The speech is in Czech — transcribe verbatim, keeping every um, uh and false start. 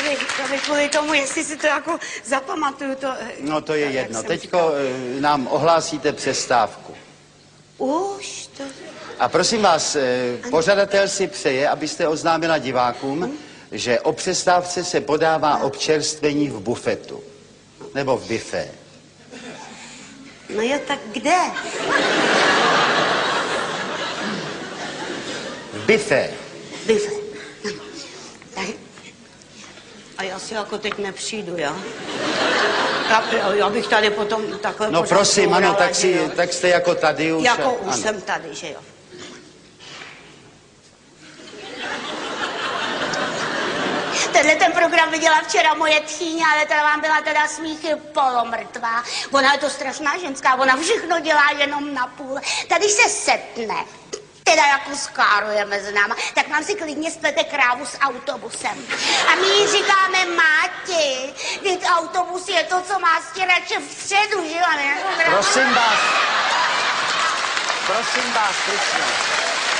by, to by kvůli tomu, jestli si to jako zapamatuju, to... No to je jedno. Teďko nám ohlásíte přestávku. Už to... A prosím vás, pořadatel si přeje, abyste oznámila divákům, hmm? že o přestávce se podává občerstvení v bufetu. Nebo v bifé. No jo, tak kde? V bifé. Bifé. No. Tak. A já si jako teď nepřijdu, jo? Já, já bych tady potom takhle... No prosím, ano, tak, si, tak jste jako tady už. Jako a, už ano. jsem tady, že jo? Tenhle ten program viděla včera moje tchýně, ale teda vám byla teda smíchy polomrtvá. Ona je to strašná ženská, ona všechno dělá jenom na půl. Tady se setne, teda jako skáruje mezi náma, tak nám si klidně splete krávu s autobusem. A my jí říkáme, Máti, vždyť autobus je to, co má stěrače vpředu, že jo? Prosím vás, prosím vás, prosím.